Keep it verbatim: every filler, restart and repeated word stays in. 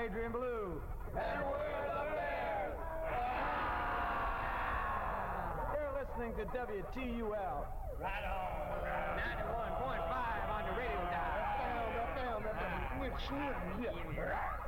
Adrian Blue. And we're the Bears. You're listening to W T U L. Right on. ninety-one point five on the radio dial. Down, down, down, down. We're shooting.